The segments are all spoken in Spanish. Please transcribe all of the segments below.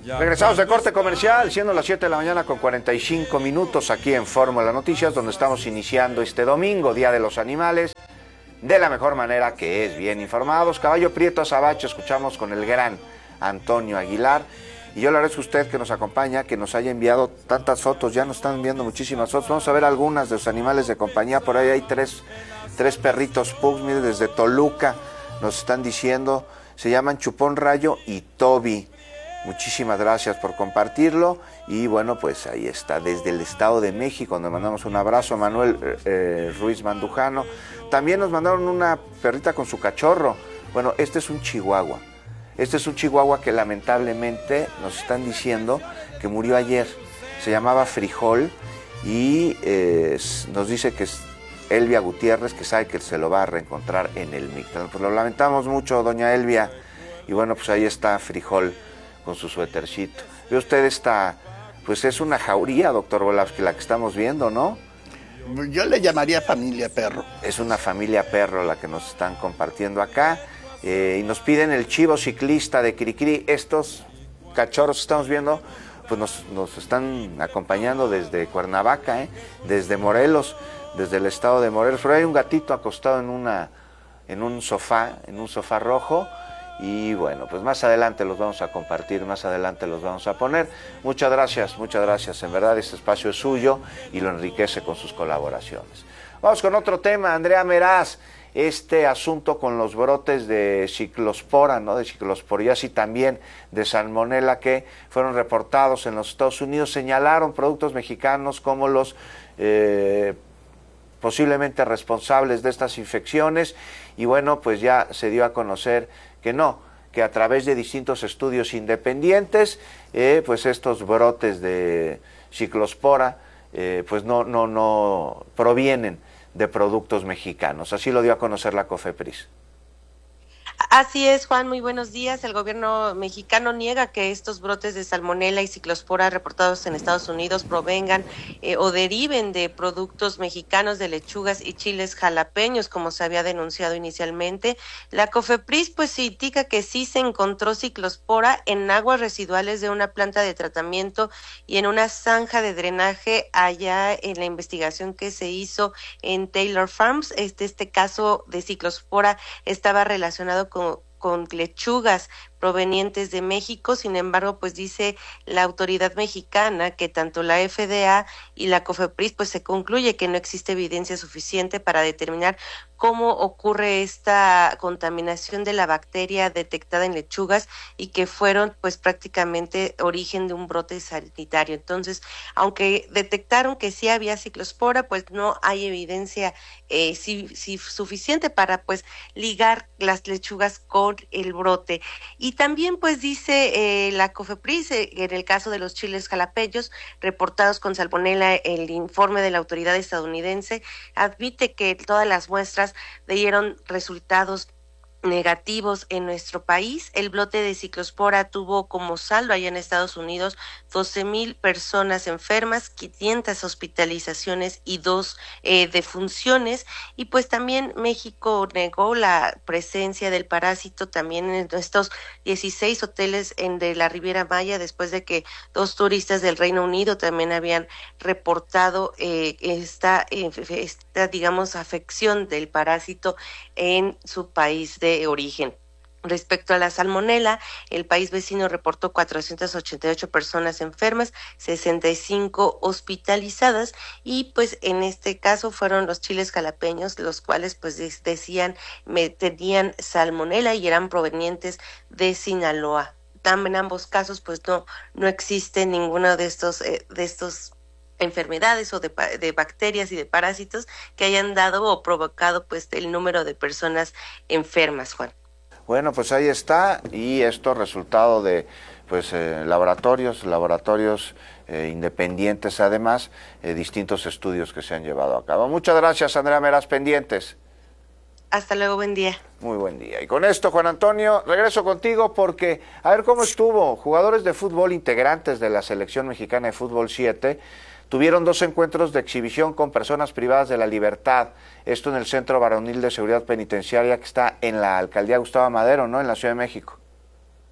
Regresamos de corte comercial, siendo las 7 de la mañana con 45 minutos aquí en Fórmula Noticias, donde estamos iniciando este domingo, Día de los Animales, de la mejor manera, que es bien informados. Caballo Prieto Azabache, escuchamos con el gran Antonio Aguilar. Y yo le agradezco a usted que nos acompaña, que nos haya enviado tantas fotos, ya nos están enviando muchísimas fotos. Vamos a ver algunas de los animales de compañía. Por ahí hay tres perritos pugs, mire, desde Toluca nos están diciendo, se llaman Chupón Rayo y Toby. Muchísimas gracias por compartirlo. Y bueno, pues ahí está, desde el Estado de México, donde mandamos un abrazo a Manuel Ruiz Mandujano. También nos mandaron una perrita con su cachorro. Bueno, este es un chihuahua. Este es un chihuahua que lamentablemente nos están diciendo que murió ayer. Se llamaba Frijol y nos dice que es Elvia Gutiérrez, que sabe que se lo va a reencontrar en el Mictlán. Pues lo lamentamos mucho, doña Elvia. Y bueno, pues ahí está Frijol con su suétercito. Ve usted esta, pues es una jauría, doctor Volavsky, la que estamos viendo, ¿no? Yo le llamaría familia perro. Es una familia perro la que nos están compartiendo acá. Y nos piden el chivo ciclista de Cricri. Estos cachorros que estamos viendo, pues nos están acompañando desde Cuernavaca, desde Morelos, desde el estado de Morelos. Pero hay un gatito acostado en un sofá rojo. Y bueno, pues más adelante los vamos a compartir, más adelante los vamos a poner. Muchas gracias, en verdad este espacio es suyo y lo enriquece con sus colaboraciones. Vamos con otro tema, Andrea Meraz, este asunto con los brotes de ciclospora, ¿no? De ciclosporiasis y también de salmonela que fueron reportados en los Estados Unidos, señalaron productos mexicanos como los posiblemente responsables de estas infecciones y bueno, pues ya se dio a conocer que a través de distintos estudios independientes, pues estos brotes de ciclospora, pues no provienen de productos mexicanos. Así lo dio a conocer la COFEPRIS. Así es, Juan, muy buenos días. El gobierno mexicano niega que estos brotes de salmonela y ciclospora reportados en Estados Unidos provengan o deriven de productos mexicanos de lechugas y chiles jalapeños, como se había denunciado inicialmente. La COFEPRIS pues indica que sí se encontró ciclospora en aguas residuales de una planta de tratamiento y en una zanja de drenaje allá en la investigación que se hizo en Taylor Farms. Este caso de ciclospora estaba relacionado con lechugas provenientes de México. Sin embargo, pues dice la autoridad mexicana que tanto la FDA y la COFEPRIS pues se concluye que no existe evidencia suficiente para determinar cómo ocurre esta contaminación de la bacteria detectada en lechugas y que fueron pues prácticamente origen de un brote sanitario. Entonces, aunque detectaron que sí había ciclospora, pues no hay evidencia suficiente para pues ligar las lechugas con el brote. Y también pues dice la COFEPRIS en el caso de los chiles jalapeños reportados con salmonela, el informe de la autoridad estadounidense admite que todas las muestras dieron resultados negativos en nuestro país. El brote de ciclospora tuvo como saldo allá en Estados Unidos 12,000 personas enfermas, 500 hospitalizaciones y 2 defunciones. Y pues también México negó la presencia del parásito también en estos 16 hoteles de la Riviera Maya, después de que 2 turistas del Reino Unido también habían reportado esta digamos afección del parásito en su país de origen. Respecto a la salmonela, el país vecino reportó 488 personas enfermas, 65 hospitalizadas y pues en este caso fueron los chiles jalapeños los cuales pues decían tenían salmonela y eran provenientes de Sinaloa. También en ambos casos pues no existe ninguno de estos enfermedades o de bacterias y de parásitos que hayan dado o provocado pues el número de personas enfermas, Juan. Bueno, pues ahí está, y esto resultado de pues laboratorios independientes, además distintos estudios que se han llevado a cabo. Muchas gracias, Andrea Meraz, pendientes. Hasta luego, buen día. Muy buen día. Y con esto, Juan Antonio, regreso contigo porque, a ver cómo estuvo. Jugadores de fútbol integrantes de la Selección Mexicana de Fútbol 7 tuvieron 2 encuentros de exhibición con personas privadas de la libertad. Esto en el Centro Varonil de Seguridad Penitenciaria que está en la Alcaldía Gustavo Madero, ¿no? En la Ciudad de México.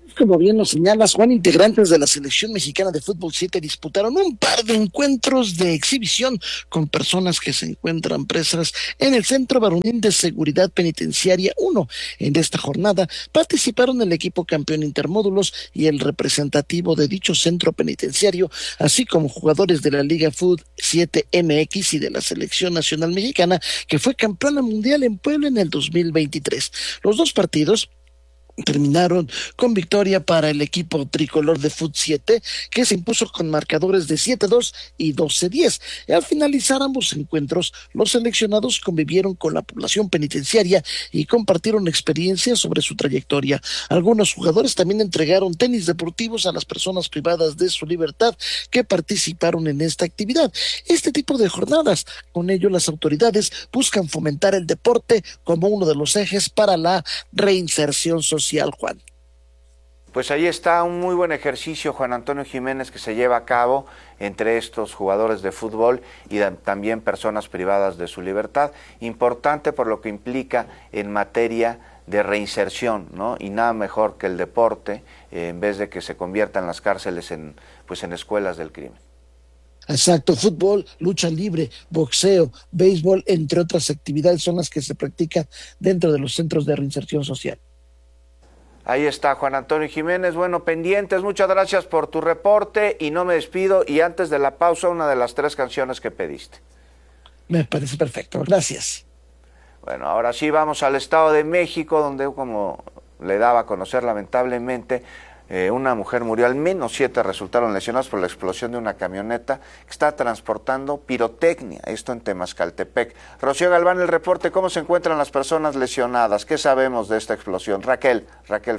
Como bien lo señalas, Juan, integrantes de la selección mexicana de fútbol 7 disputaron un par de encuentros de exhibición con personas que se encuentran presas en el Centro Varonil de Seguridad Penitenciaria 1. En esta jornada participaron el equipo campeón intermódulos y el representativo de dicho centro penitenciario, así como jugadores de la Liga Fútbol 7 MX y de la Selección Nacional Mexicana, que fue campeona mundial en Puebla en el 2023. Los dos partidos terminaron con victoria para el equipo tricolor de Fut 7, que se impuso con marcadores de 7-2 y 12-10. Al finalizar ambos encuentros, los seleccionados convivieron con la población penitenciaria y compartieron experiencias sobre su trayectoria. Algunos jugadores también entregaron tenis deportivos a las personas privadas de su libertad que participaron en esta actividad. Este tipo de jornadas, con ello las autoridades buscan fomentar el deporte como uno de los ejes para la reinserción social. Juan. Pues ahí está un muy buen ejercicio, Juan Antonio Jiménez, que se lleva a cabo entre estos jugadores de fútbol y también personas privadas de su libertad. Importante por lo que implica en materia de reinserción, ¿no? Y nada mejor que el deporte, en vez de que se conviertan las cárceles en escuelas del crimen. Exacto, fútbol, lucha libre, boxeo, béisbol, entre otras actividades son las que se practican dentro de los centros de reinserción social. Ahí está Juan Antonio Jiménez. Bueno, pendientes, muchas gracias por tu reporte y no me despido. Y antes de la pausa, una de las 3 canciones que pediste. Me parece perfecto, gracias. Bueno, ahora sí vamos al Estado de México, donde, como le daba a conocer lamentablemente, una mujer murió, al menos 7 resultaron lesionados por la explosión de una camioneta que está transportando pirotecnia, esto en Temascaltepec. Rocío Galván, el reporte, ¿cómo se encuentran las personas lesionadas? ¿Qué sabemos de esta explosión? Raquel.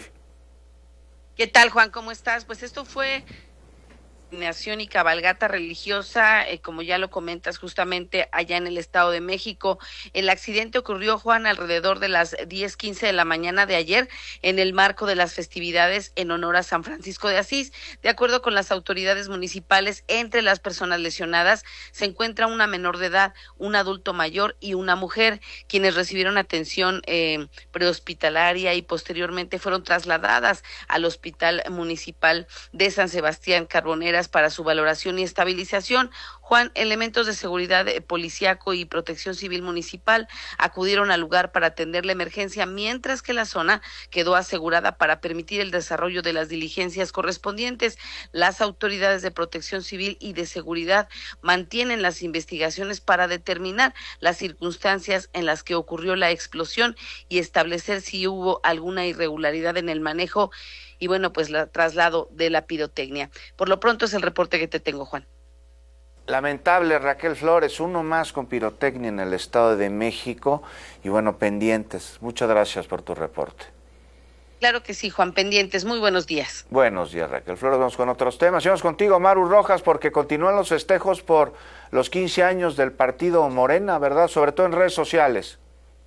¿Qué tal, Juan? ¿Cómo estás? Pues esto fue peregrinación y cabalgata religiosa, como ya lo comentas, justamente allá en el Estado de México. El accidente ocurrió, Juan, alrededor de las 10:15 de la mañana de ayer, en el marco de las festividades en honor a San Francisco de Asís. De acuerdo con las autoridades municipales, entre las personas lesionadas se encuentra una menor de edad, un adulto mayor y una mujer, quienes recibieron atención prehospitalaria y posteriormente fueron trasladadas al Hospital Municipal de San Sebastián Carboneras para su valoración y estabilización. Juan, elementos de seguridad policíaco y protección civil municipal acudieron al lugar para atender la emergencia, mientras que la zona quedó asegurada para permitir el desarrollo de las diligencias correspondientes. Las autoridades de protección civil y de seguridad mantienen las investigaciones para determinar las circunstancias en las que ocurrió la explosión y establecer si hubo alguna irregularidad en el manejo y bueno, pues el traslado de la pirotecnia. Por lo pronto es el reporte que te tengo, Juan. Lamentable, Raquel Flores, uno más con pirotecnia en el Estado de México y bueno, pendientes. Muchas gracias por tu reporte. Claro que sí, Juan, pendientes. Muy buenos días. Buenos días, Raquel Flores. Vamos con otros temas. Vamos contigo, Maru Rojas, porque continúan los festejos por los 15 años del partido Morena, ¿verdad? Sobre todo en redes sociales.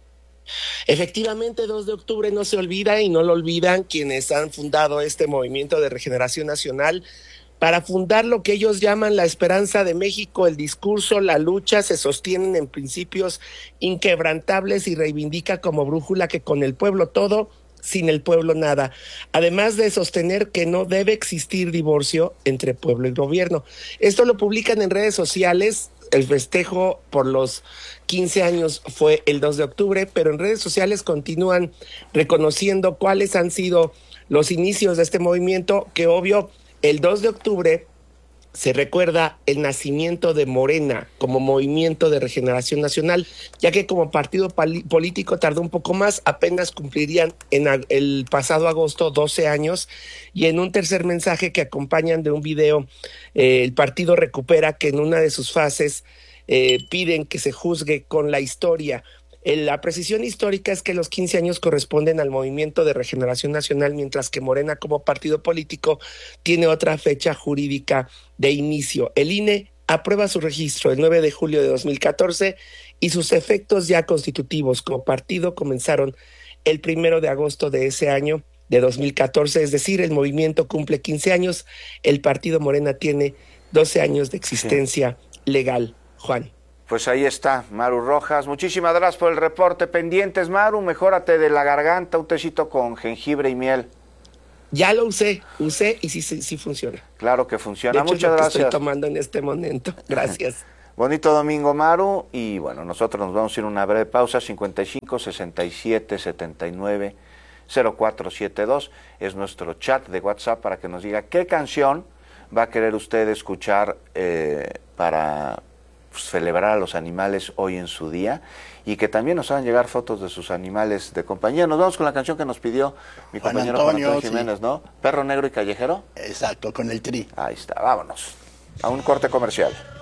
Efectivamente, 2 de octubre no se olvida y no lo olvidan quienes han fundado este movimiento de regeneración nacional para fundar lo que ellos llaman la esperanza de México. El discurso, la lucha se sostienen en principios inquebrantables y reivindica como brújula que con el pueblo todo, sin el pueblo nada, además de sostener que no debe existir divorcio entre pueblo y gobierno. Esto lo publican en redes sociales. El festejo por los 15 años fue el 2 de octubre, pero en redes sociales continúan reconociendo cuáles han sido los inicios de este movimiento, que obvio, el 2 de octubre se recuerda el nacimiento de Morena como movimiento de regeneración nacional, ya que como partido político tardó un poco más, apenas cumplirían en el pasado agosto 12 años, y en un tercer mensaje que acompañan de un video, el partido recupera que en una de sus fases piden que se juzgue con la historia. La precisión histórica es que los 15 años corresponden al movimiento de regeneración nacional, mientras que Morena como partido político tiene otra fecha jurídica de inicio. El INE aprueba su registro el 9 de julio de 2014 y sus efectos ya constitutivos como partido comenzaron el 1 de agosto de ese año de 2014, es decir, el movimiento cumple 15 años, el partido Morena tiene 12 años de existencia legal, Juan. Pues ahí está, Maru Rojas. Muchísimas gracias por el reporte. Pendientes, Maru, mejórate de la garganta, un tecito con jengibre y miel. Ya lo usé y sí funciona. Claro que funciona. De hecho, Muchas es lo que gracias. estoy tomando en este momento. Gracias. Bonito domingo, Maru. Y bueno, nosotros nos vamos a ir a una breve pausa. 55 67 79 0472 es nuestro chat de WhatsApp para que nos diga qué canción va a querer usted escuchar para celebrar a los animales hoy en su día, y que también nos hagan llegar fotos de sus animales de compañía. Nos vamos con la canción que nos pidió mi compañero Juan Antonio Jiménez, sí. ¿No? Perro Negro y Callejero. Exacto, con el Tri. Ahí está, vámonos a un corte comercial.